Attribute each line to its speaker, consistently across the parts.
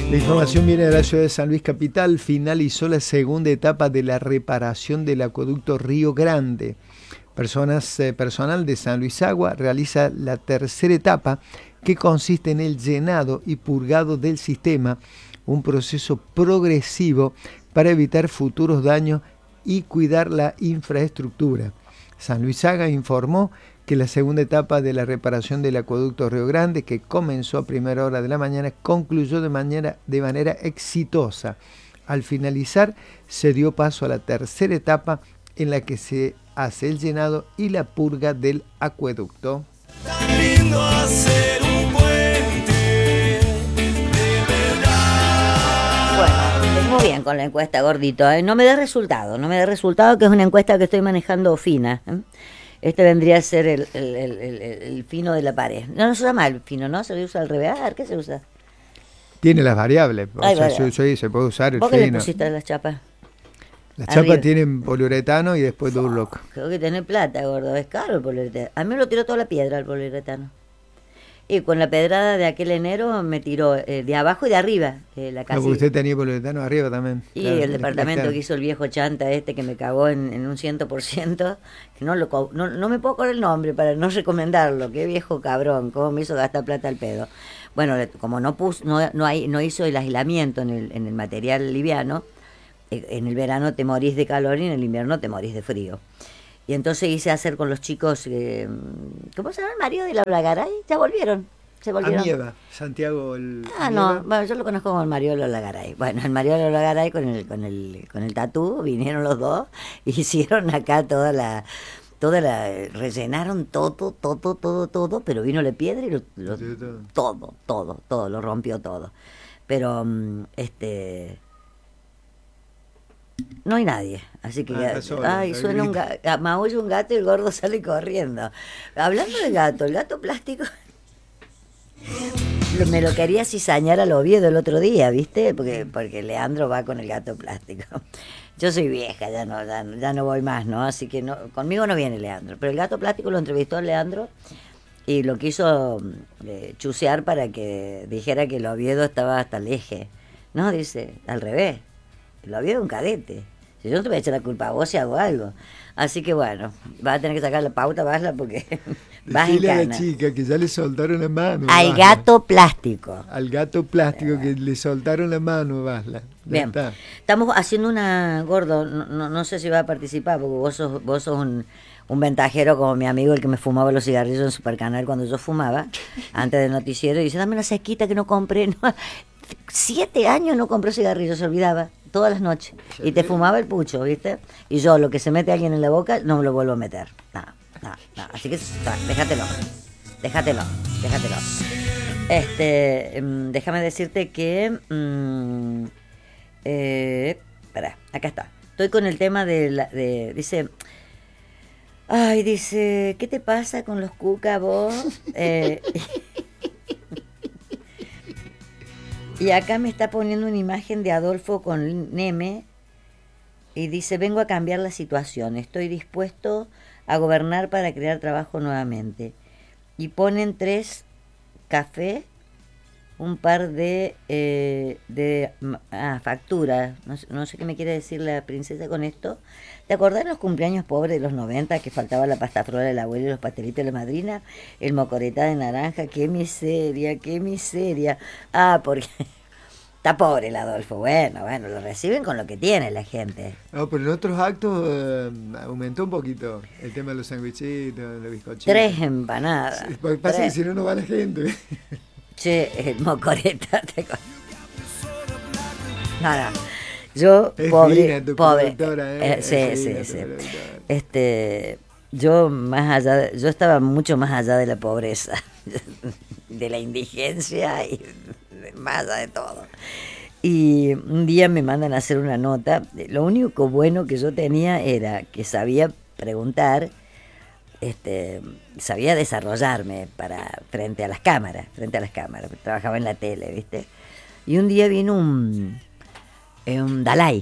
Speaker 1: La información viene de la ciudad de San Luis Capital. Finalizó la segunda etapa de la reparación del acueducto Río Grande. Personal de San Luis Agua realiza la tercera etapa, que consiste en el llenado y purgado del sistema, un proceso progresivo para evitar futuros daños y cuidar la infraestructura. San Luis Agua informó que la segunda etapa de la reparación del acueducto Río Grande, que comenzó a primera hora de la mañana, concluyó de manera exitosa. Al finalizar, se dio paso a la tercera etapa, en la que se hace el llenado y la purga del acueducto.
Speaker 2: Tan lindo hacer un puente, de verdad.
Speaker 3: Bueno, muy bien con la encuesta, gordito. No me da resultado, que es una encuesta que estoy manejando fina. Este vendría a ser el fino de la pared. No se usa mal el fino, ¿no? Se usa al revés. ¿Qué se usa?
Speaker 1: Tiene las variables. Se puede usar el
Speaker 3: fino. ¿Vos qué le pusiste a las chapas?
Speaker 1: Las chapas tienen poliuretano y después Durlock.
Speaker 3: Creo que tenés plata, gordo. Es caro el poliuretano. A mí me lo tiró toda la piedra el poliuretano. Y con la pedrada de aquel enero me tiró de abajo y de arriba la casa.
Speaker 1: No, usted tenía poliuretano arriba también.
Speaker 3: Y claro, el departamento que hizo el viejo chanta que me cagó en un 100%, que no me puedo acordar el nombre para no recomendarlo. Qué viejo cabrón, cómo me hizo gastar plata al pedo. Bueno, como no hizo el aislamiento en el material liviano, en el verano te morís de calor y en el invierno te morís de frío. Y entonces hice hacer con los chicos, ¿cómo se llama el marido de la Lagaray? Ya volvieron. Se volvieron.
Speaker 1: Amieva, Santiago el.
Speaker 3: No, bueno, yo lo conozco como el Mariolo Lagaray. Bueno, el Mariolo Lagaray con el tatú, vinieron los dos, y hicieron acá rellenaron todo, pero vino la piedra y todo, lo rompió todo. Pero no hay nadie, así que suena maulla un gato y el gordo sale corriendo. Hablando de gato, el gato plástico me lo quería cizañar al Oviedo el otro día, ¿viste? Porque Leandro va con el gato plástico. Yo soy vieja, ya no voy más, ¿no? Así que conmigo no viene Leandro. Pero el gato plástico lo entrevistó a Leandro y lo quiso chusear para que dijera que el Oviedo estaba hasta el eje. No, dice, al revés. El Oviedo es un cadete. Si yo no te voy a echar la culpa a vos si hago algo. Así que bueno, vas a tener que sacar la pauta, Basla, porque vas en cana.
Speaker 1: Dile a la chica que ya le soltaron la mano.
Speaker 3: Al gato plástico.
Speaker 1: Al gato plástico que le soltaron la mano, Basla.
Speaker 3: Bien, estamos haciendo gordo, no sé si va a participar, porque vos sos un ventajero como mi amigo, el que me fumaba los cigarrillos en Supercanal cuando yo fumaba, antes del noticiero, y dice, dame una sequita que no compré. No, 7 años no compró cigarrillos, se olvidaba, todas las noches. Y te fumaba el pucho, ¿viste? Y yo, lo que se mete alguien en la boca, no me lo vuelvo a meter. No. Así que, déjatelo. Déjame decirte que... acá está. Estoy con el tema dice... ¿qué te pasa con los cuca vos? Y acá me está poniendo una imagen de Adolfo con Neme y dice, vengo a cambiar la situación, estoy dispuesto a gobernar para crear trabajo nuevamente. Y ponen 3 cafés, un par de facturas, no sé qué me quiere decir la princesa con esto. ¿Te acordás de los cumpleaños pobres de los 90 que faltaba la pasta flora del abuelo y los pastelitos de la madrina? El mocoretá de naranja, qué miseria. Porque está pobre el Adolfo. Bueno, lo reciben con lo que tiene la gente.
Speaker 1: No, pero en otros actos aumentó un poquito el tema de los sandwichitos, los bizcochitos.
Speaker 3: 3 empanadas.
Speaker 1: Sí, pasa que si no va la gente.
Speaker 3: Che, el mocoreta No. Yo,
Speaker 1: es
Speaker 3: pobre.
Speaker 1: Sí.
Speaker 3: Yo estaba mucho más allá de la pobreza, de la indigencia y más allá de todo. Y un día me mandan a hacer una nota. Lo único bueno que yo tenía era que sabía preguntar, sabía desarrollarme frente a las cámaras, trabajaba en la tele, ¿viste? Y un día vino un Dalai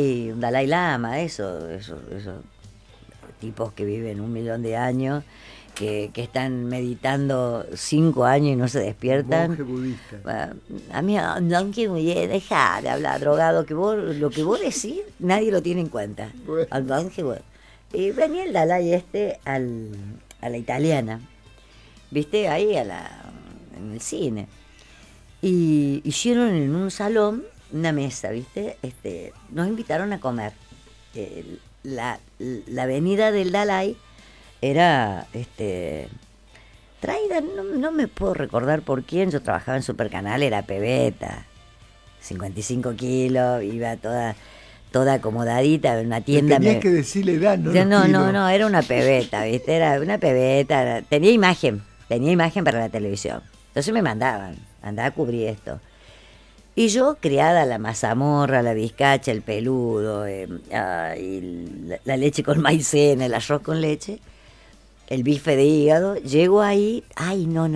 Speaker 3: Lama, esos tipos que viven 1 millón de años que están meditando 5 años y no se despiertan.
Speaker 1: Monje budista.
Speaker 3: A mí, no, que deja de hablar, drogado, que vos, lo que vos decís, nadie lo tiene en cuenta.
Speaker 1: Bueno.
Speaker 3: Y venía el Dalai a la italiana, ¿viste? Ahí en el cine. Y hicieron en un salón una mesa, ¿viste? Nos invitaron a comer. La venida del Dalai era traída, no me puedo recordar por quién. Yo trabajaba en Supercanal, era pebeta, 55 kilos, iba toda acomodadita en una tienda.
Speaker 1: Tenías que decirle edad, ¿no?
Speaker 3: No, era una pebeta, ¿viste? Era una pebeta, tenía imagen para la televisión. Entonces me mandaban, andaba a cubrir esto. Y yo, criada la mazamorra, la bizcacha, el peludo, y la leche con maicena, el arroz con leche, el bife de hígado, llego ahí, ay, no.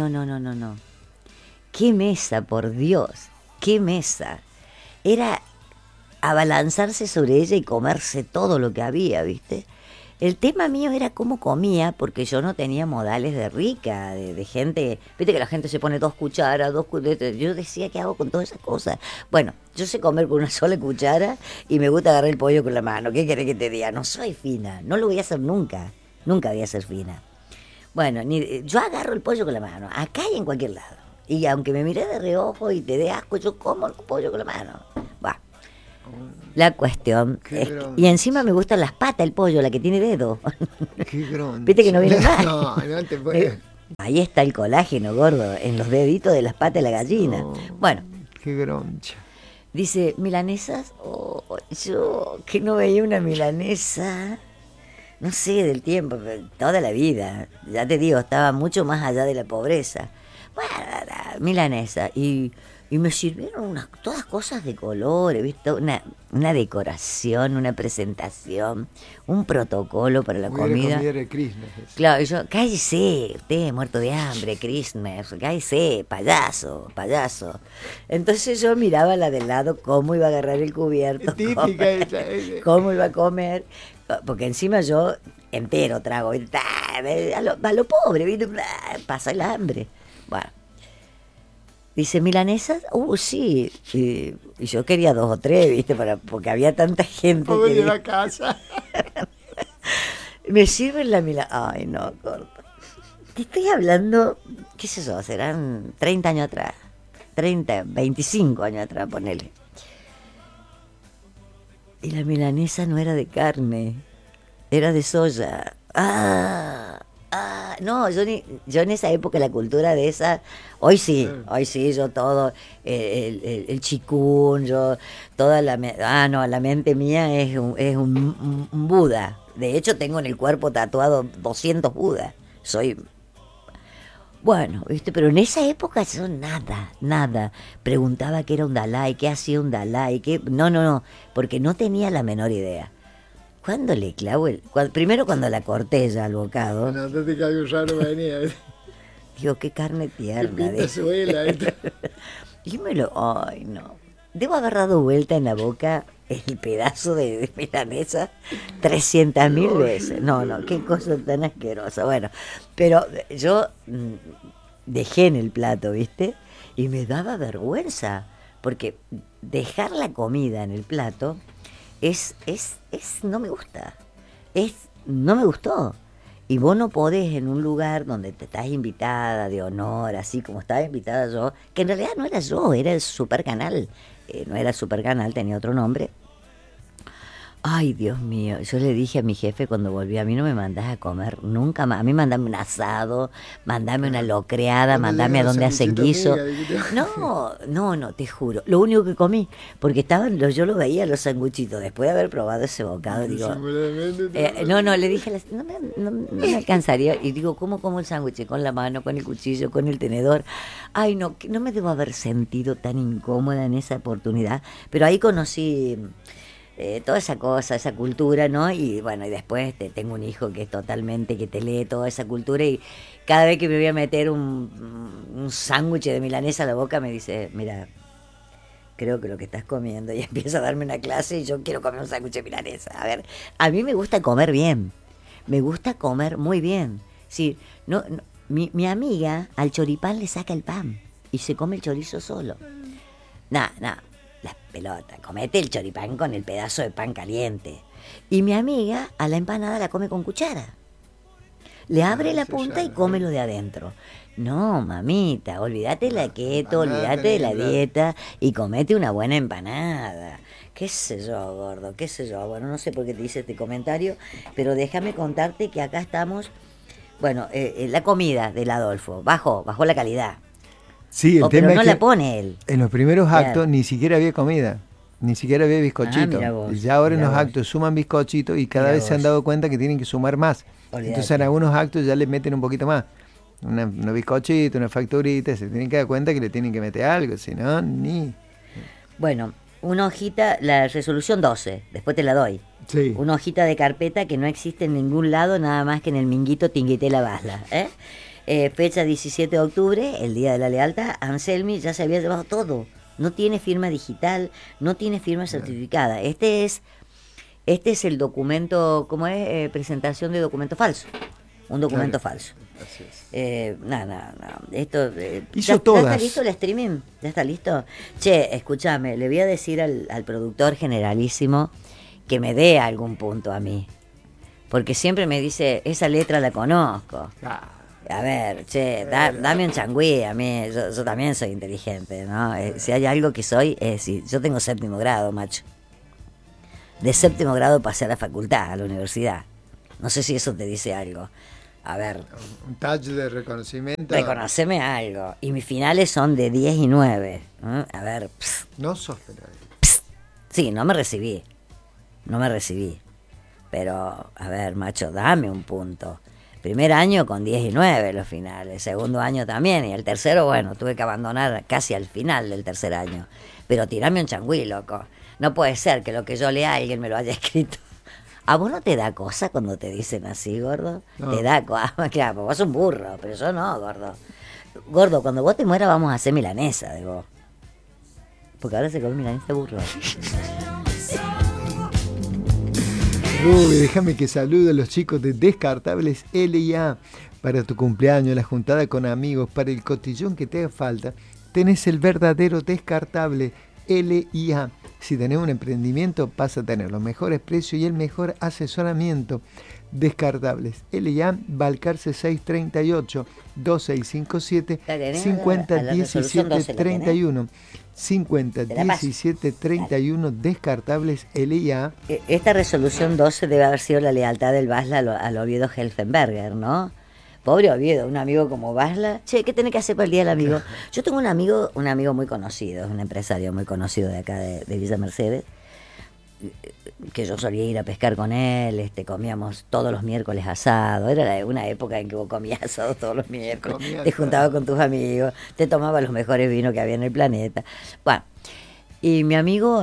Speaker 3: ¡Qué mesa, por Dios! ¡Qué mesa! Era abalanzarse sobre ella y comerse todo lo que había, ¿viste? El tema mío era cómo comía, porque yo no tenía modales de rica, de gente. Viste que la gente se pone 2 cucharas, yo decía, ¿qué hago con todas esas cosas? Bueno, yo sé comer con una sola cuchara y me gusta agarrar el pollo con la mano. ¿Qué querés que te diga? No soy fina, no lo voy a hacer nunca voy a ser fina. Bueno, yo agarro el pollo con la mano, acá y en cualquier lado. Y aunque me miré de reojo y te dé asco, yo como el pollo con la mano. Va. La cuestión es y encima me gustan las patas del pollo, la que tiene dedo.
Speaker 1: Qué groncha.
Speaker 3: Viste que no viene más.
Speaker 1: No te puedes.
Speaker 3: Ahí está el colágeno, gordo, en los deditos de las patas de la gallina.
Speaker 1: No,
Speaker 3: bueno,
Speaker 1: qué groncha.
Speaker 3: dice, milanesas. Oh, yo que no veía una milanesa, no sé, del tiempo, pero toda la vida. Ya te digo, estaba mucho más allá de la pobreza. Bueno, milanesa. Y me sirvieron todas cosas de colores, ¿viste? Una decoración, una presentación, un protocolo para la comida.
Speaker 1: De Christmas.
Speaker 3: Claro, yo, cállese, usted muerto de hambre, Christmas, cállese, payaso. Entonces yo miraba a la del lado cómo iba a agarrar el cubierto,
Speaker 1: Típica
Speaker 3: cómo iba a comer, porque encima yo entero trago, a lo pobre, ¿viste? Pasa el hambre. Bueno. Dice, ¿milanesas? Sí. Y yo quería 2 o 3, ¿viste? Porque había tanta gente.
Speaker 1: Pobre de la casa.
Speaker 3: Me sirven la milanesa. Ay, no, corto. Te estoy hablando, qué sé yo, serán 30 años atrás. 25 años atrás, ponele. Y la milanesa no era de carne, era de soya. No, yo en esa época la cultura de esa, hoy sí, yo todo, el chikun, yo, toda la mente mía es un Buda. De hecho tengo en el cuerpo tatuado 200 Budas. Bueno, ¿viste? Pero en esa época yo nada. Preguntaba qué era un Dalai, qué hacía un Dalai, no, porque no tenía la menor idea. ¿Cuándo le clavo primero cuando la corté ya al bocado?
Speaker 1: No te caigo, ya no venía.
Speaker 3: Digo, qué carne tierna.
Speaker 1: Qué suela,
Speaker 3: Y ay, no. Debo haber dado vuelta en la boca el pedazo de milanesa 300.000 veces. No, qué cosa tan asquerosa. Bueno, pero yo dejé en el plato, ¿viste? Y me daba vergüenza, porque dejar la comida en el plato no me gusta. No me gustó. Y vos no podés en un lugar donde te estás invitada de honor, así como estaba invitada yo, que en realidad no era yo, era el Supercanal. No era Supercanal, tenía otro nombre. Ay, Dios mío, yo le dije a mi jefe cuando volví, a mí no me mandás a comer nunca más, a mí mandame un asado, mandame una locreada, mandame a donde hacen guiso. No, te juro, lo único que comí, porque yo lo veía los sanguchitos, después de haber probado ese bocado, digo, le dije, no me alcanzaría, y digo, ¿cómo como el sándwich? Con la mano, con el cuchillo, con el tenedor. Ay, no me debo haber sentido tan incómoda en esa oportunidad, pero ahí conocí toda esa cosa, esa cultura, ¿no? Y bueno, y después tengo un hijo que es totalmente, que te lee toda esa cultura, y cada vez que me voy a meter un sándwich de milanesa a la boca me dice, mira, creo que lo que estás comiendo, y empieza a darme una clase y yo quiero comer un sándwich de milanesa. A ver, a mí me gusta comer bien, me gusta comer muy bien, Sí, mi amiga al choripán le saca el pan y se come el chorizo solo. No, las pelotas, comete el choripán con el pedazo de pan caliente. Y mi amiga a la empanada la come con cuchara. Le abre la punta y come lo de adentro. No, mamita, olvídate la keto, olvídate de la dieta y comete una buena empanada. Qué sé yo, gordo, qué sé yo. Bueno, no sé por qué te hice este comentario, pero déjame contarte que acá estamos. Bueno, la comida del Adolfo bajó la calidad.
Speaker 1: Sí, el tema
Speaker 3: pero
Speaker 1: es
Speaker 3: no
Speaker 1: que
Speaker 3: la pone él.
Speaker 1: en los primeros
Speaker 3: Claro.
Speaker 1: actos ni siquiera había comida, ni siquiera había bizcochito.
Speaker 3: mirá vos,
Speaker 1: Y ya ahora en
Speaker 3: mirá
Speaker 1: los
Speaker 3: vos.
Speaker 1: actos suman bizcochito y cada
Speaker 3: Mirá
Speaker 1: vez se han
Speaker 3: vos.
Speaker 1: dado cuenta que tienen que sumar más.
Speaker 3: Olvídate.
Speaker 1: Entonces en algunos actos ya le meten un poquito más. Una bizcochito, una facturita, se tienen que dar cuenta que le tienen que meter algo, si no, ni...
Speaker 3: Bueno, una hojita, la resolución 12, después te la doy.
Speaker 1: Sí.
Speaker 3: Una hojita de carpeta que no existe en ningún lado, nada más que en el Minguito Tinguitela Basla. Fecha 17 de octubre, el Día de la Lealtad. Anselmi ya se había llevado todo. No tiene firma digital, no tiene firma certificada. Este es el documento, ¿cómo es? Presentación de documento falso. Un documento falso.
Speaker 1: Así es.
Speaker 3: No. Esto,
Speaker 1: Hizo
Speaker 3: ¿ya
Speaker 1: todas.
Speaker 3: está listo el streaming? ¿Ya está listo? Che, escúchame, le voy a decir al productor generalísimo que me dé algún punto a mí. Porque siempre me dice, esa letra la conozco. A ver, che, dame un changüí a mí. Yo también soy inteligente, ¿no? Si hay algo que soy, yo tengo 7º grado, macho. De 7º grado pasé a la facultad, a la universidad. No sé si eso te dice algo. A ver,
Speaker 1: Un touch de reconocimiento.
Speaker 3: reconoceme algo. Y mis finales son de 10 y 9. A ver,
Speaker 1: No sos periodista.
Speaker 3: sí, no me recibí. Pero, a ver, macho, dame un punto. Primer año con 10 y 9 los finales. Segundo año también. Y el tercero, bueno, tuve que abandonar casi al final del tercer año. Pero tirame un changüí, loco. No puede ser que lo que yo lea alguien me lo haya escrito. ¿A vos no te da cosa cuando te dicen así, gordo?
Speaker 1: No.
Speaker 3: Te da cosa. Claro, pues vos sos un burro, pero yo no, gordo. Gordo, cuando vos te mueras vamos a hacer milanesa de vos. Porque ahora se come milanesa de burro.
Speaker 1: Rubi, déjame que salude a los chicos de Descartables L&A. Para tu cumpleaños, la juntada con amigos, para el cotillón que te haga falta, tenés el verdadero descartable L&A. Si tenés un emprendimiento, vas a tener los mejores precios y el mejor asesoramiento. Descartables L&A, Balcarce 638 2657 5017 31 5017 31. Descartables L&A.
Speaker 3: Esta resolución 12 debe haber sido la lealtad del Basla al Oviedo Helfenberger, ¿no? Pobre Oviedo, un amigo como Basla. Che, ¿qué tenés que hacer para el Día del Amigo? Yo tengo un amigo muy conocido, un empresario muy conocido de acá de Villa Mercedes, que yo solía ir a pescar con él, comíamos todos los miércoles asado. Era una época en que vos comías asado todos los miércoles, te juntabas con tus amigos, te tomabas los mejores vinos que había en el planeta. Bueno, y mi amigo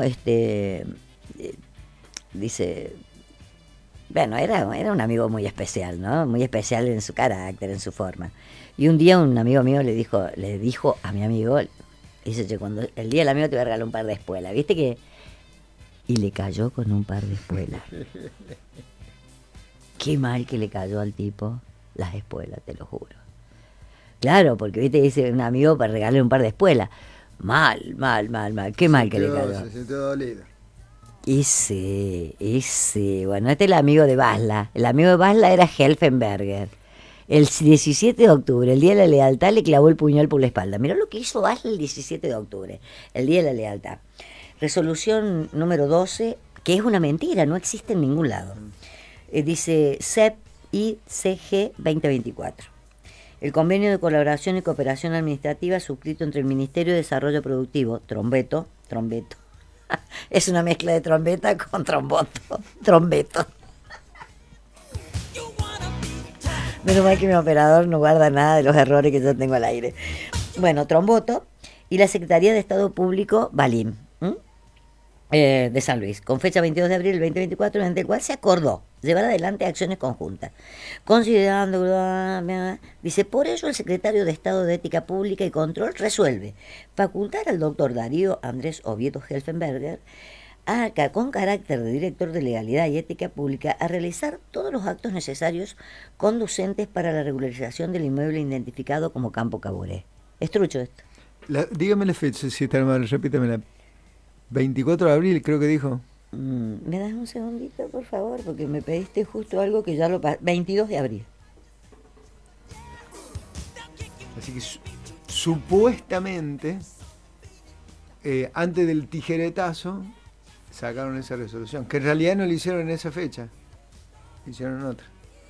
Speaker 3: dice, bueno, era un amigo muy especial, ¿no? Muy especial en su carácter, en su forma. Y un día un amigo mío le dijo a mi amigo, dice, che, cuando el Día del Amigo te voy a regalar un par de espuelas, ¿viste que? Y le cayó con un par de espuelas. Qué mal que le cayó al tipo las espuelas, te lo juro. Claro, porque viste, dice un amigo para regalarle un par de espuelas. Mal. Qué mal que le cayó.
Speaker 1: Se sintió dolido.
Speaker 3: Y sí. Bueno, este es el amigo de Basla. El amigo de Basla era Helfenberger. El 17 de octubre, el Día de la Lealtad, le clavó el puñal por la espalda. Mirá lo que hizo Basla el 17 de octubre, el Día de la Lealtad. Resolución número 12, que es una mentira, no existe en ningún lado. Dice CEP-ICG 2024. El convenio de colaboración y cooperación administrativa suscrito entre el Ministerio de Desarrollo Productivo, trombeto, es una mezcla de trombeta con trombeto. Menos mal que mi operador no guarda nada de los errores que yo tengo al aire. Bueno, tromboto y la Secretaría de Estado Público, Balim. De San Luis, con fecha 22 de abril del 2024, en el cual se acordó llevar adelante acciones conjuntas, considerando, dice, por ello el secretario de Estado de Ética Pública y Control resuelve facultar al doctor Darío Andrés Oviedo Helfenberger acá con carácter de director de legalidad y ética pública a realizar todos los actos necesarios conducentes para la regularización del inmueble identificado como Campo Caburé. Es trucho esto.
Speaker 1: Dígame la fecha, si está mal, repítamela. 24 de abril, creo que dijo.
Speaker 3: ¿Me das un segundito, por favor? Porque me pediste justo algo que ya lo pasé. 22 de abril.
Speaker 1: Así que supuestamente, antes del tijeretazo, sacaron esa resolución. Que en realidad no lo hicieron en esa fecha. Lo hicieron en otra.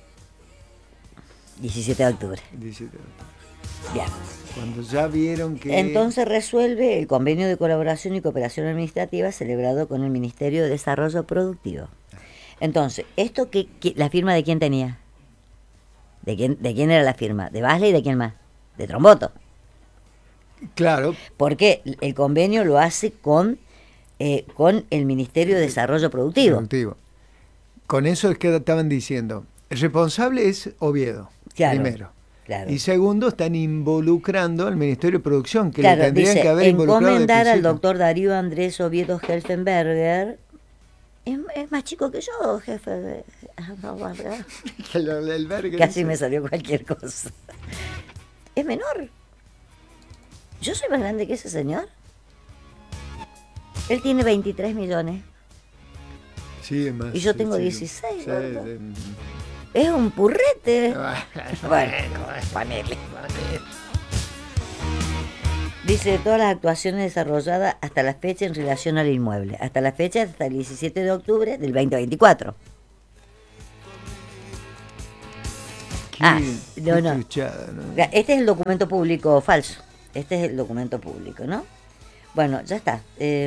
Speaker 3: 17 de octubre.
Speaker 1: 17 de octubre.
Speaker 3: Bien.
Speaker 1: Cuando ya vieron que...
Speaker 3: Entonces resuelve el convenio de colaboración y cooperación administrativa celebrado con el Ministerio de Desarrollo Productivo. Entonces, ¿esto la firma de quién tenía? ¿De quién era la firma? ¿De Basley y de quién más? De Tromboto.
Speaker 1: Claro.
Speaker 3: Porque el convenio lo hace con el Ministerio de Desarrollo Productivo.
Speaker 1: Con eso es que estaban diciendo. El responsable es Oviedo,
Speaker 3: claro,
Speaker 1: primero.
Speaker 3: Claro.
Speaker 1: Y segundo, están involucrando al Ministerio de Producción, que
Speaker 3: claro,
Speaker 1: le tendrían
Speaker 3: dice,
Speaker 1: que haber involucrado.
Speaker 3: Encomendar al doctor Darío Andrés Oviedo Helfenberger. Es más chico que yo, jefe. Casi me salió cualquier cosa. Es menor. Yo soy más grande que ese señor. Él tiene 23 millones.
Speaker 1: Sí, es más.
Speaker 3: Y yo tengo
Speaker 1: sí,
Speaker 3: 16.
Speaker 1: Sí,
Speaker 3: es un purrete.
Speaker 1: Bueno,
Speaker 3: ponele. Dice todas las actuaciones desarrolladas hasta la fecha en relación al inmueble. Hasta la fecha, hasta el 17 de octubre del 2024. No.
Speaker 1: Truchada, ¿no?
Speaker 3: Este es el documento público falso. Este es el documento público, ¿no? Bueno, ya está.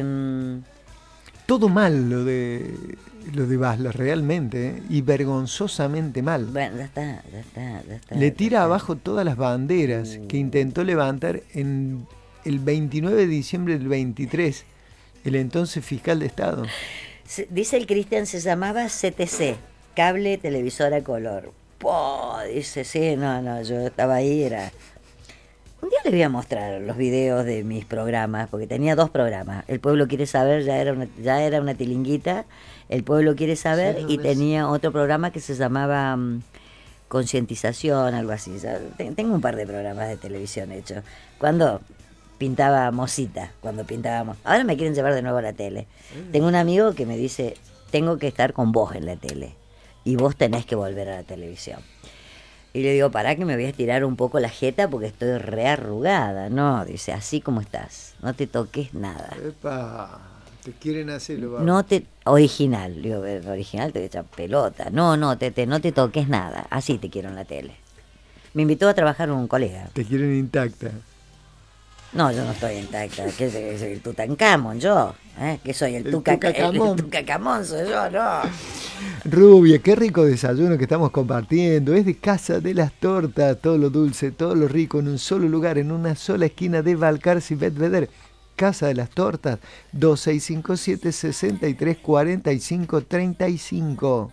Speaker 1: Todo mal lo de Basler, realmente, y vergonzosamente mal.
Speaker 3: Bueno, ya está.
Speaker 1: Le tira abajo todas las banderas que intentó levantar en el 29 de diciembre del 23, el entonces fiscal de Estado.
Speaker 3: Dice el Cristian, se llamaba CTC, Cable Televisora Color. Dice, sí, no, yo estaba ahí, era... Un día les voy a mostrar los videos de mis programas, porque tenía 2 programas. El Pueblo Quiere Saber ya era una tilinguita, El Pueblo Quiere Saber, sí, y tenía otro programa que se llamaba Concientización, algo así. Tengo un par de programas de televisión hechos. Cuando pintaba Mosita, ahora me quieren llevar de nuevo a la tele. Tengo un amigo que me dice, tengo que estar con vos en la tele, y vos tenés que volver a la televisión. Y le digo, pará que me voy a estirar un poco la jeta porque estoy rearrugada. No, dice, así como estás, no te toques nada.
Speaker 1: Epa, te quieren hacerlo.
Speaker 3: Original, digo, original te voy a echar pelota. No, Tete, no te toques nada, así te quiero en la tele. Me invitó a trabajar un colega.
Speaker 1: Te quieren intacta.
Speaker 3: No, yo no estoy intacta, que soy el Tutankamón, yo, que soy el Tucacamón, soy yo, no.
Speaker 1: Rubia, qué rico desayuno que estamos compartiendo. Es de Casa de las Tortas, todo lo dulce, todo lo rico en un solo lugar, en una sola esquina de Balcarce y Belvedere. Casa de las Tortas, 2657-6345-35.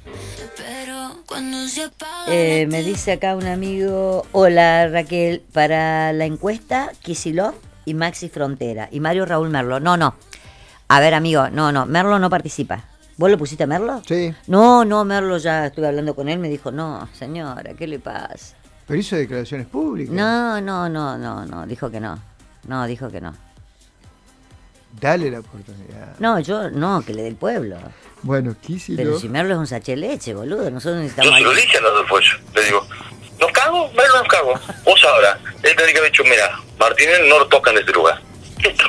Speaker 3: Me dice acá un amigo, hola Raquel, para la encuesta Kicillof y Maxi Frontera y Mario Raúl Merlo. No. A ver, amigo, no, Merlo no participa. ¿Vos lo pusiste a Merlo?
Speaker 1: Sí.
Speaker 3: No, Merlo, ya estuve hablando con él, me dijo, no, señora, ¿qué le pasa?
Speaker 1: Pero hizo declaraciones públicas.
Speaker 3: No, dijo que no. No, dijo que no.
Speaker 1: Dale la oportunidad.
Speaker 3: No, yo no, que le dé el pueblo.
Speaker 1: Bueno, Kicillof.
Speaker 3: Pero si Merlo es un sachet de leche, boludo, nosotros necesitamos...
Speaker 4: Yo se lo dije a los después, le digo, ¿nos cago? Merlo nos cago. Vos ahora, él tendría que haber dicho, mira, Martínez no lo tocan de este lugar. Listo.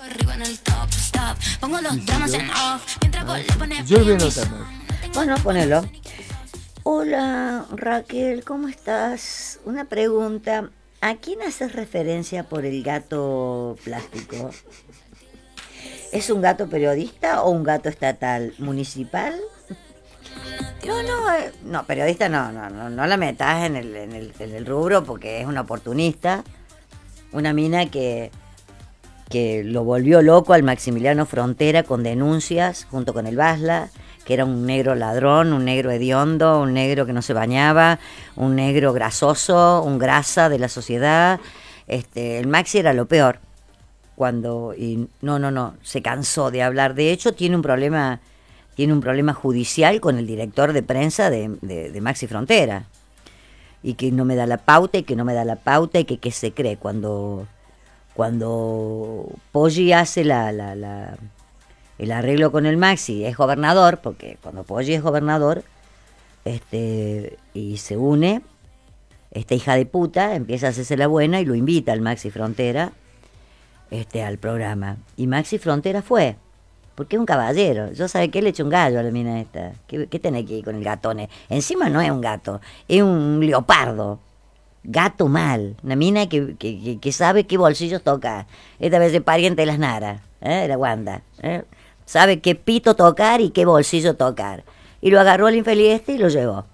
Speaker 1: Yo lo voy a anotar.
Speaker 3: Bueno, ponelo. Hola Raquel, ¿cómo estás? Una pregunta. ¿A quién haces referencia por el gato plástico? ¿Es un gato periodista o un gato estatal? ¿Municipal? No, periodista no la metas en el rubro porque es una oportunista. Una mina que lo volvió loco al Maximiliano Frontera con denuncias junto con el Basla, que era un negro ladrón, un negro hediondo, un negro que no se bañaba, un negro grasoso, un grasa de la sociedad. El Maxi era lo peor. y no, se cansó de hablar. De hecho, tiene un problema judicial con el director de prensa de Maxi Frontera. Y que no me da la pauta, y que no me da la pauta, y que qué se cree. Cuando Poggi hace el arreglo con el Maxi, es gobernador, porque cuando Poggi es gobernador, y se une, esta hija de puta empieza a hacerse la buena y lo invita al Maxi Frontera al programa. Y Maxi Frontera fue, porque es un caballero. Yo sabe que le echa un gallo a la mina esta. ¿Qué tenés que ir con el gatone? Encima no es un gato, es un leopardo. Gato mal. Una mina que sabe qué bolsillos toca. Esta vez es pariente de las Nara, la Wanda. Sabe qué pito tocar y qué bolsillo tocar. Y lo agarró al infeliz y lo llevó.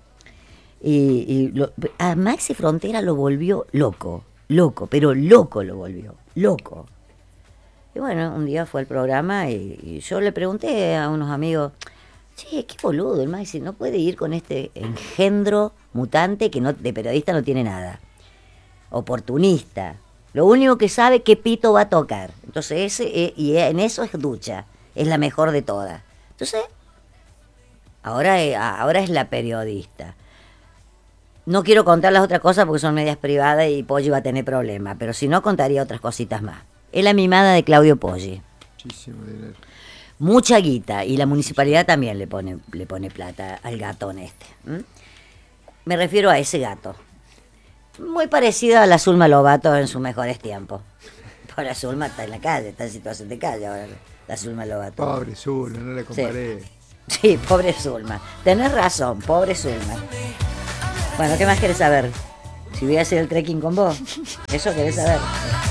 Speaker 3: A Maxi Frontera lo volvió loco, pero loco lo volvió, loco. Y bueno, un día fue al programa y yo le pregunté a unos amigos, che, qué boludo el Maxi, no puede ir con este engendro mutante que de periodista no tiene nada, oportunista, lo único que sabe qué pito va a tocar. Entonces y en eso es ducha, es la mejor de todas. Entonces, ahora es la periodista. No quiero contar las otras cosas porque son medias privadas y Poggi va a tener problemas, pero si no, contaría otras cositas más. Es la mimada de Claudio Poggi.
Speaker 1: Muchísimo dinero.
Speaker 3: Mucha guita, y la municipalidad también le pone plata al gatón Me refiero a ese gato. Muy parecido a la Zulma Lobato en sus mejores tiempos. Pero la Zulma está en la calle, está en situación de calle ahora, la Zulma Lobato.
Speaker 1: Pobre Zulma, no la comparé.
Speaker 3: Sí, pobre Zulma. Tenés razón, pobre Zulma. Bueno, ¿qué más querés saber? Si voy a hacer el trekking con vos. ¿Eso querés saber?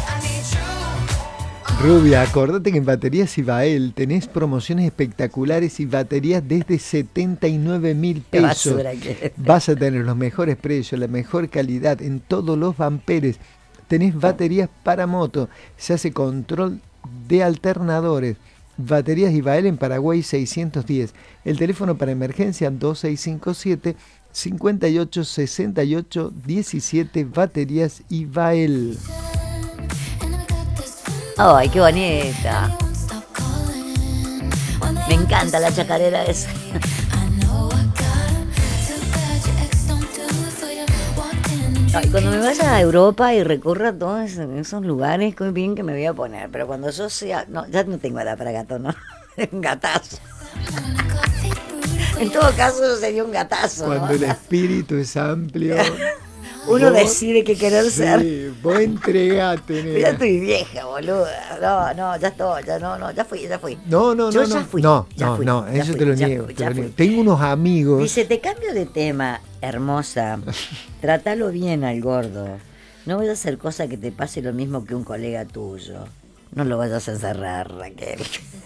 Speaker 1: Rubia, acordate que en Baterías Ibael tenés promociones espectaculares y baterías desde 79.000
Speaker 3: Qué
Speaker 1: pesos.
Speaker 3: basura que es.
Speaker 1: Vas a tener los mejores precios, la mejor calidad en todos los amperes. Tenés baterías para moto, se hace control de alternadores. Baterías Ibael en Paraguay 610. El teléfono para emergencia 2657 58 68 17. Baterías Ibael.
Speaker 3: ¡Ay, qué bonita! Me encanta la chacarera esa. Ay, cuando me vaya a Europa y recorra todos esos lugares, qué bien que me voy a poner. Pero cuando yo sea... No, ya no tengo edad para gato, ¿no? Un gatazo. En todo caso, yo sería un gatazo, ¿no?
Speaker 1: Cuando el espíritu es amplio...
Speaker 3: Uno decide qué querer ser.
Speaker 1: Sí, vos entregate, nena.
Speaker 3: Ya estoy vieja, boluda. No, ya estoy, ya fui.
Speaker 1: No,
Speaker 3: Yo ya fui.
Speaker 1: Eso te lo niego. Tengo unos amigos.
Speaker 3: Dice, te cambio de tema, hermosa. Trátalo bien al gordo. No vayas a hacer cosa que te pase lo mismo que un colega tuyo. No lo vayas a encerrar, Raquel.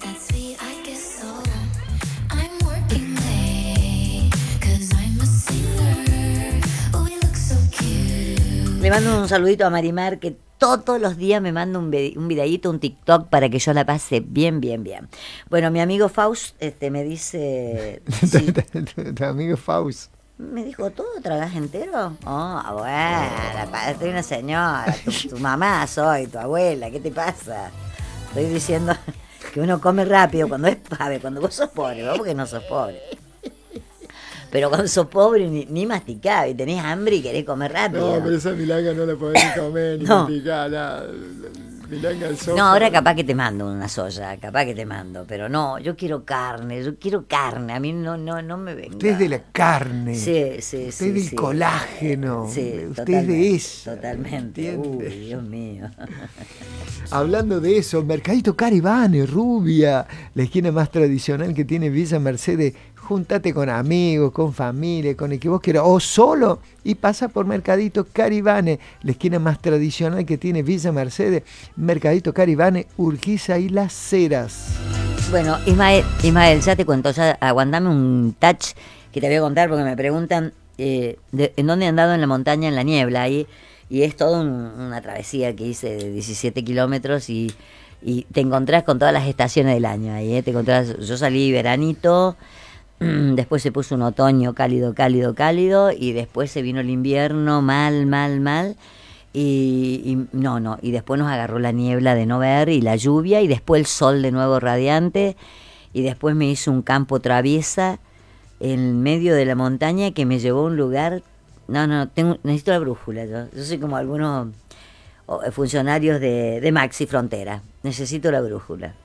Speaker 3: Le mando un saludito a Marimar, que todos los días me manda un videíto, un TikTok, para que yo la pase bien. Bueno, mi amigo Faust me dice... Sí,
Speaker 1: Tu amigo Faust.
Speaker 3: me dijo, ¿todo tragás entero? Bueno, soy una señora, tu mamá soy, tu abuela, ¿qué te pasa? Estoy diciendo que uno come rápido cuando vos sos pobre, vos porque no sos pobre. Pero cuando sos pobre ni masticás y tenés hambre y querés comer rápido.
Speaker 1: No, pero esa milanga no la podés ni comer ni masticar. La milanga al soja.
Speaker 3: No, ahora capaz que te mando una soya, pero no, yo quiero carne, a mí no me venga.
Speaker 1: Usted es de la carne.
Speaker 3: Sí.
Speaker 1: Usted es del colágeno.
Speaker 3: Sí,
Speaker 1: usted es de eso.
Speaker 3: Totalmente.
Speaker 1: ¿Entiende?
Speaker 3: Uy, Dios mío.
Speaker 1: Hablando de eso, Mercadito Caribane, Rubia, la esquina más tradicional que tiene Villa Mercedes. Júntate con amigos, con familia, con el que vos quieras, o solo, y pasa por Mercadito Caribane, la esquina más tradicional que tiene Villa Mercedes. Mercadito Caribane, Urquiza y Las Heras.
Speaker 3: Bueno, Ismael, ya te cuento, ya aguantame un touch que te voy a contar, porque me preguntan en dónde he andado en la montaña, en la niebla, y es toda una travesía que hice de 17 kilómetros y te encontrás con todas las estaciones del año ahí, te encontrás, yo salí veranito. Después se puso un otoño cálido, y después se vino el invierno mal, y después nos agarró la niebla de no ver y la lluvia y después el sol de nuevo radiante y después me hizo un campo traviesa en medio de la montaña que me llevó a un lugar. Necesito la brújula. Yo soy como algunos funcionarios de Maxi Frontera. Necesito la brújula.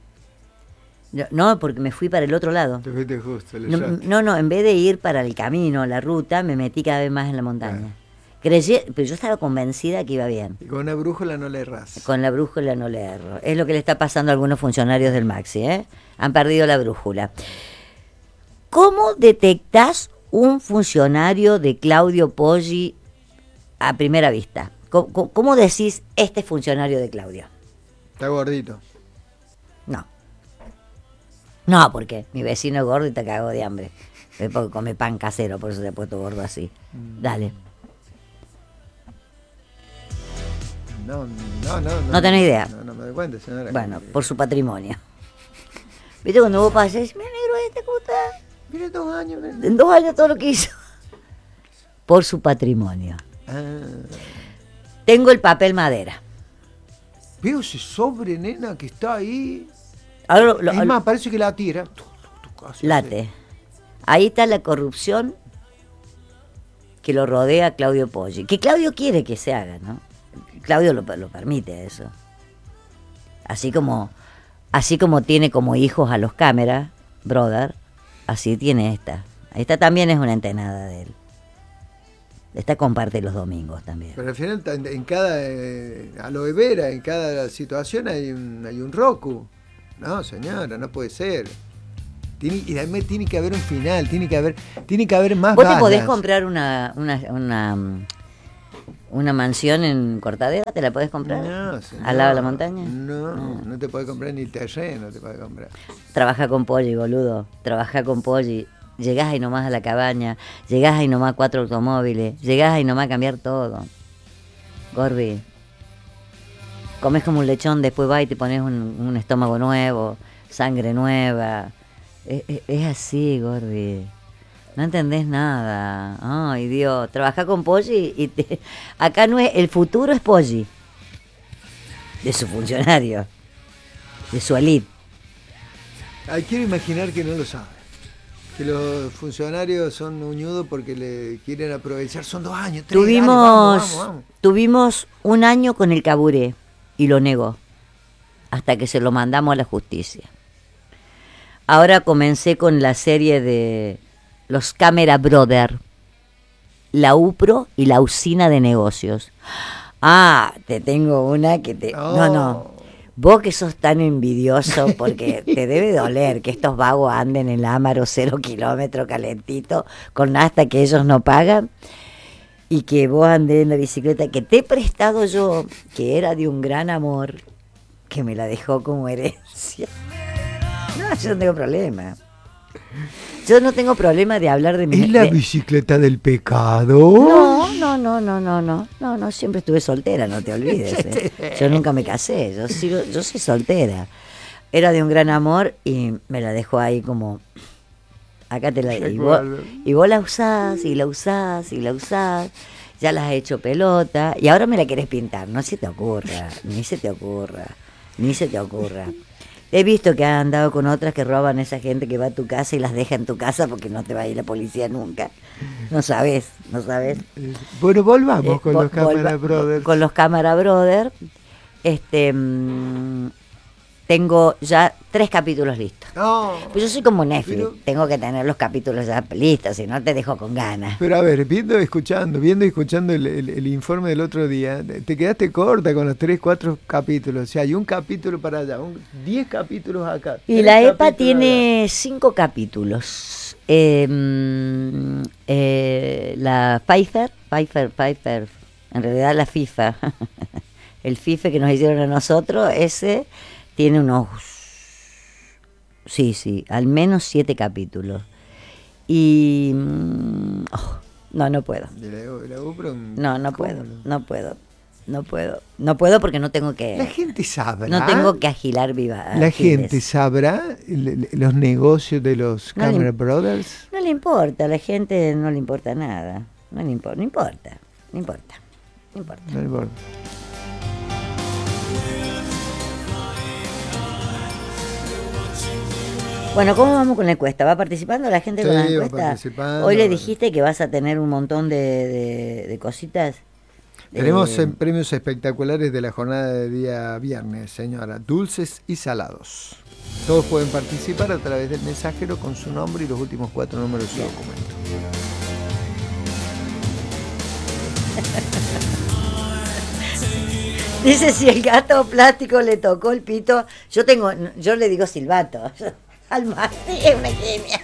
Speaker 3: No, porque me fui para el otro lado.
Speaker 1: Te fuiste justo.
Speaker 3: No, en vez de ir para el camino, la ruta, me metí cada vez más en la montaña. Pero yo estaba convencida que iba bien.
Speaker 1: Y con una brújula no le erras.
Speaker 3: Con la brújula no le erro. Es lo que le está pasando a algunos funcionarios del Maxi, ¿eh? Han perdido la brújula. ¿Cómo detectás un funcionario de Claudio Poggi a primera vista? ¿Cómo decís este funcionario de Claudio?
Speaker 1: Está gordito.
Speaker 3: No, porque mi vecino es gordo y te cagó de hambre. Es porque come pan casero, por eso te ha puesto gordo así. Dale. No tenés idea.
Speaker 1: No me doy cuenta, señora.
Speaker 3: Bueno, por su patrimonio. ¿Viste cuando vos pasás? Mira, negro, ¿cómo está?
Speaker 1: Mira, 2 años.
Speaker 3: En 2 años todo lo que hizo. Por su patrimonio. Tengo el papel madera.
Speaker 1: Veo ese sobre, nena, que está ahí.
Speaker 3: Ahora
Speaker 1: Es más, parece que la tira.
Speaker 3: Late. Ahí está la corrupción que lo rodea a Claudio Poggi. Que Claudio quiere que se haga, ¿no? Claudio lo permite eso. Así como tiene como hijos a los Cámara Brother, así tiene esta. Esta también es una entenada de él. Esta comparte los domingos también.
Speaker 1: Pero al final, en cada aloe vera, en cada situación hay un Roku. No, señora, no puede ser. Y además tiene que haber un final, tiene que haber más
Speaker 3: ¿Vos
Speaker 1: balas.
Speaker 3: te podés comprar una mansión en Cortadera? ¿Te la podés comprar?
Speaker 1: No, señora.
Speaker 3: ¿Al lado de la montaña?
Speaker 1: No te podés comprar ni terreno, te podés comprar.
Speaker 3: Trabaja con Poggi, boludo. Trabaja con Poggi. Llegás ahí nomás a la cabaña, llegás ahí nomás 4 automóviles, llegás ahí nomás a cambiar todo. Gorbi. Comes como un lechón, después vas y te pones un estómago nuevo, sangre nueva. Es así, Gorbi. No entendés nada. Ay, Dios. Trabajá con Poggi y acá no es... El futuro es Poggi. De su funcionario. De su elite.
Speaker 1: Ay, quiero imaginar que no lo sabe. Que los funcionarios son uñudos porque le quieren aprovechar. Son 2 años, 3 años. Vamos.
Speaker 3: Tuvimos 1 año con el Caburé. Y lo negó, hasta que se lo mandamos a la justicia. Ahora comencé con la serie de los Cámara Brother, la UPRO y la usina de negocios. Te tengo una que te... No. Vos que sos tan envidioso, porque te debe doler que estos vagos anden en el Amaro 0 kilómetros calentito, con hasta que ellos no pagan. Y que vos andés en la bicicleta que te he prestado yo, que era de un gran amor, que me la dejó como herencia. No, yo no tengo problema. Yo no tengo problema de hablar de mi...
Speaker 1: ¿Es la bicicleta del pecado?
Speaker 3: No, siempre estuve soltera, no te olvides. Yo nunca me casé, yo soy soltera. Era de un gran amor y me la dejó ahí como... Acá te la y vos la usás, y la usás, y la usás, ya la has hecho pelota, y ahora me la querés pintar, no se te ocurra, ni se te ocurra. He visto que has andado con otras que roban a esa gente que va a tu casa y las deja en tu casa porque no te va a ir la policía nunca. No sabes.
Speaker 1: Bueno, volvamos con los Cámara Brothers.
Speaker 3: Con los Cámara Brothers, tengo ya 3 capítulos listos.
Speaker 1: No.
Speaker 3: Pues yo soy como Netflix, tengo que tener los capítulos ya listos, si no te dejo con ganas.
Speaker 1: Pero a ver, viendo y escuchando el informe del otro día, te quedaste corta con los 3, 4 capítulos. O sea, hay un capítulo para allá, 10 capítulos acá.
Speaker 3: Y la EPA tiene 5 capítulos. La Pfeiffer, en realidad la FIFA, el FIFA que nos hicieron a nosotros, ese tiene unos... Sí, al menos 7 capítulos. Y... no puedo. No puedo porque no tengo que...
Speaker 1: La gente sabrá.
Speaker 3: No tengo que agilar viva.
Speaker 1: La gente sabrá los negocios de los Cámara Brothers.
Speaker 3: No le importa, a la gente no le importa nada. No importa. no importa.
Speaker 1: No importa.
Speaker 3: Bueno, ¿cómo vamos con la encuesta? ¿Va participando la gente con la
Speaker 1: Sí, va
Speaker 3: encuesta?
Speaker 1: participando.
Speaker 3: Hoy le dijiste que vas a tener un montón de cositas.
Speaker 1: Tenemos premios espectaculares de la jornada de día viernes, señora. Dulces y salados. Todos pueden participar a través del mensajero con su nombre y los últimos 4 números de su documento.
Speaker 3: Dice, si el gato plástico le tocó el pito, yo le digo silbato. Al Mati es una genia.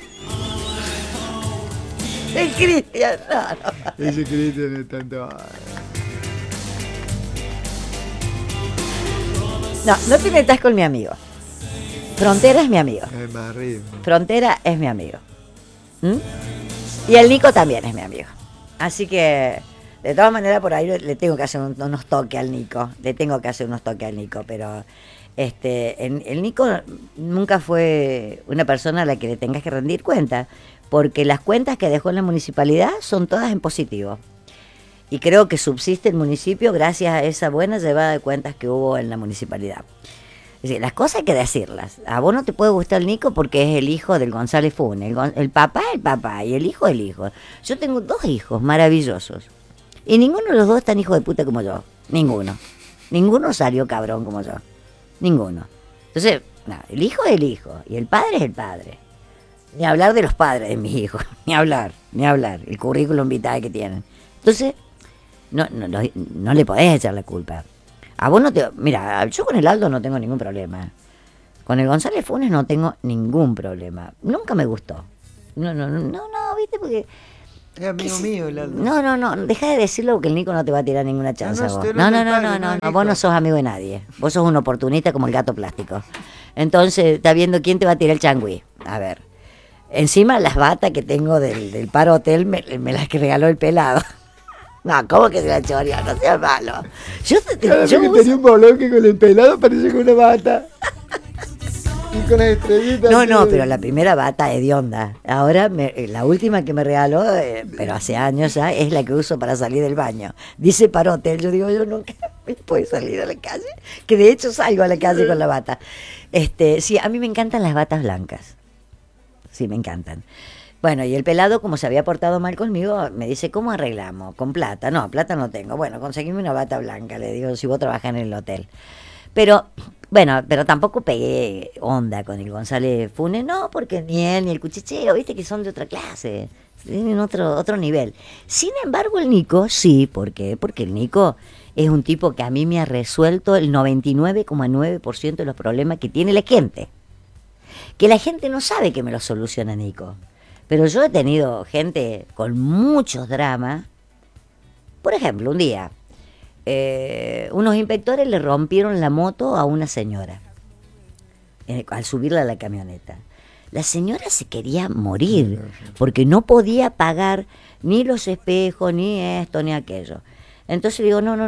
Speaker 3: El Cristian, no.
Speaker 1: Ese Cristian es tanto...
Speaker 3: No te metas con mi amigo. Frontera es mi amigo.
Speaker 1: Es más ritmo.
Speaker 3: Frontera es mi amigo. ¿Mm? Y el Nico también es mi amigo. Así que, de todas maneras, por ahí le tengo que hacer unos toques al Nico. Pero el Nico nunca fue una persona a la que le tengas que rendir cuenta, porque las cuentas que dejó en la municipalidad son todas en positivo. Y creo que subsiste el municipio gracias a esa buena llevada de cuentas que hubo en la municipalidad. Es decir, las cosas hay que decirlas. A vos no te puede gustar el Nico porque es el hijo del González Funes. El papá es el papá y el hijo es el hijo. Yo tengo 2 hijos maravillosos. Y ninguno de los 2 es tan hijo de puta como yo. Ninguno. Ninguno salió cabrón como yo. Ninguno. Entonces, no, el hijo es el hijo y el padre es el padre. Ni hablar de los padres de mis hijos. Ni hablar. El currículum vitae que tienen. Entonces, no le podés echar la culpa. A vos no te... Mira, yo con el Aldo no tengo ningún problema. Con el González Funes no tengo ningún problema. Nunca me gustó. No, viste, porque...
Speaker 1: Es amigo mío el Aldo.
Speaker 3: No, deja de decirlo porque el Nico no te va a tirar ninguna chance a vos. No, vos no sos amigo de nadie. Vos sos un oportunista como el gato plástico. Entonces, está viendo quién te va a tirar el changüí. A ver. Encima las batas que tengo del Paro Hotel me las que regaló el pelado. No, ¿cómo que se la chorea? No seas malo. Yo
Speaker 1: tenía un bolón que con el pelado parecía con una bata. Y con las estrellitas.
Speaker 3: No, pero la primera bata hedionda. Ahora, la última que me regaló, pero hace años ya, es la que uso para salir del baño. Dice Paro Hotel. Yo digo, yo nunca me puedo salir a la calle. Que de hecho salgo a la calle con la bata. Sí, a mí me encantan las batas blancas. Sí, me encantan. Bueno, y el pelado, como se había portado mal conmigo, me dice, ¿cómo arreglamos? ¿Con plata? No, plata no tengo. Bueno, conseguime una bata blanca, le digo, si vos trabajás en el hotel. Pero tampoco pegué onda con el González Funes, no, porque ni él ni el Cuchicheo, viste que son de otra clase, tienen otro nivel. Sin embargo, el Nico, sí, ¿por qué? Porque el Nico es un tipo que a mí me ha resuelto el 99,9% de los problemas que tiene la gente. Que la gente no sabe que me lo soluciona Nico. Pero yo he tenido gente con muchos dramas. Por ejemplo, un día, unos inspectores le rompieron la moto a una señora al subirla a la camioneta. La señora se quería morir porque no podía pagar ni los espejos, ni esto, ni aquello. Entonces digo, no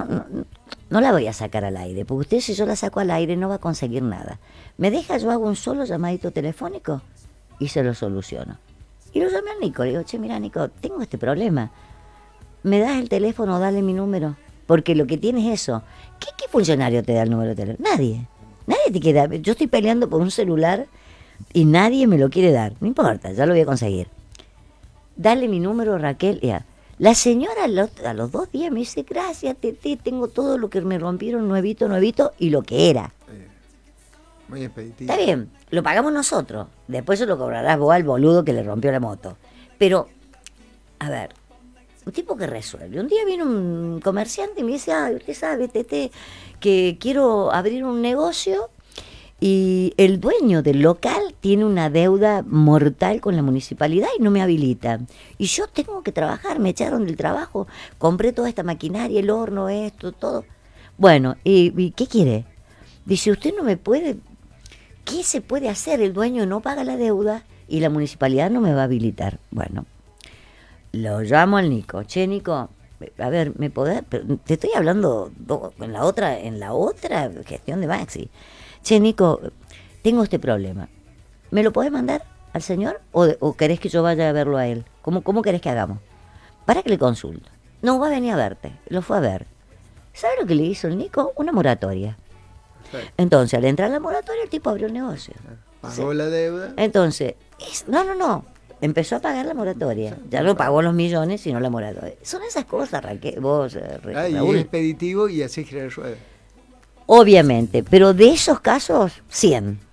Speaker 3: la voy a sacar al aire, porque usted si yo la saco al aire no va a conseguir nada. ¿Me deja? Yo hago un solo llamadito telefónico y se lo soluciono. Y lo llamé al Nico, le digo, che, mira Nico, tengo este problema. ¿Me das el teléfono o dale mi número? Porque lo que tiene es eso. ¿Qué funcionario te da el número de teléfono? Nadie te quiere dar. Yo estoy peleando por un celular y nadie me lo quiere dar. No importa, ya lo voy a conseguir. Dale mi número, Raquel. Ya. La señora a los 2 días me dice, gracias, Tete, tengo todo lo que me rompieron nuevito, y lo que era.
Speaker 1: Muy expeditivo.
Speaker 3: Está bien, lo pagamos nosotros. Después se lo cobrarás vos al boludo que le rompió la moto. Pero, a ver, un tipo que resuelve. Un día vino un comerciante y me dice, usted sabe, Tete, que quiero abrir un negocio y el dueño del local tiene una deuda mortal con la municipalidad y no me habilita. Y yo tengo que trabajar, me echaron del trabajo, compré toda esta maquinaria, el horno, esto, todo. Bueno, ¿y qué quiere? Dice, usted no me puede... ¿Qué se puede hacer? El dueño no paga la deuda y la municipalidad no me va a habilitar. Bueno, lo llamo al Nico. Che, Nico, a ver, ¿me podés? Te estoy hablando en la otra gestión de Maxi. Che, Nico, tengo este problema. ¿Me lo podés mandar al señor? ¿O querés que yo vaya a verlo a él? ¿Cómo querés que hagamos? Para que le consulto. No, va a venir a verte. Lo fue a ver. ¿Sabe lo que le hizo el Nico? Una moratoria.
Speaker 1: Perfecto.
Speaker 3: Entonces, al entrar en la moratoria, el tipo abrió el negocio.
Speaker 1: Pagó la deuda.
Speaker 3: Entonces, no. Empezó a pagar la moratoria. Ya no pagó los millones, sino la moratoria. Son esas cosas, Raquel, vos,
Speaker 1: Y
Speaker 3: Raúl.
Speaker 1: es expeditivo y así gira el ruedo.
Speaker 3: Obviamente, pero de esos casos, 100.